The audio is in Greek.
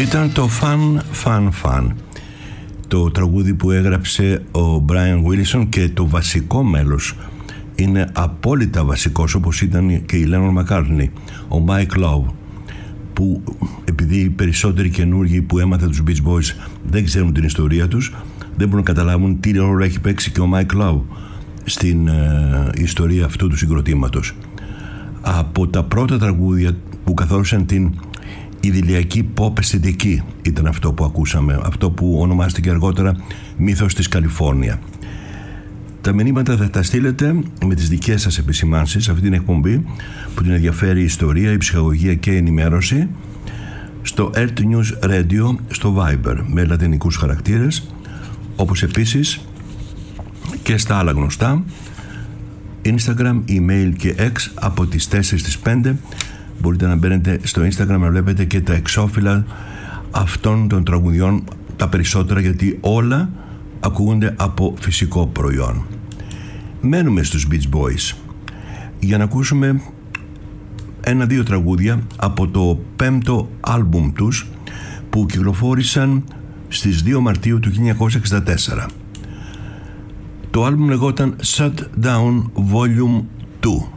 Ήταν το Fun, το τραγούδι που έγραψε ο Brian Wilson, και το βασικό μέλος είναι απόλυτα βασικός, όπως ήταν και η Lennon McCartney, ο Mike Love, που επειδή οι περισσότεροι καινούργοι που έμαθαν τους Beach Boys δεν ξέρουν την ιστορία τους, δεν μπορούν να καταλάβουν τι ρόλο έχει παίξει και ο Mike Love στην ιστορία αυτού του συγκροτήματος. Από τα πρώτα τραγούδια που καθόρισαν την ιδηλιακή pop αισθητική ήταν αυτό που ακούσαμε, αυτό που ονομάστηκε αργότερα Μύθος της Καλιφόρνια. Τα μηνύματα θα τα στείλετε με τις δικές σας επισημάνσεις σε αυτή την εκπομπή που την ενδιαφέρει η ιστορία, η ψυχαγωγία και η ενημέρωση, στο Earth News Radio στο Viber με λατινικούς χαρακτήρες, όπως επίσης και στα άλλα γνωστά Instagram, email και X από τις 4 στις 5. Μπορείτε να μπαίνετε στο Instagram να βλέπετε και τα εξώφυλλα αυτών των τραγουδιών, τα περισσότερα, γιατί όλα ακούγονται από φυσικό προϊόν. Μένουμε στους Beach Boys για να ακούσουμε 1-2 τραγούδια από το 5ο άλμπουμ τους που κυκλοφόρησαν στις 2 Μαρτίου του 1964. Το άλμπουμ λεγόταν Shut Down Volume 2.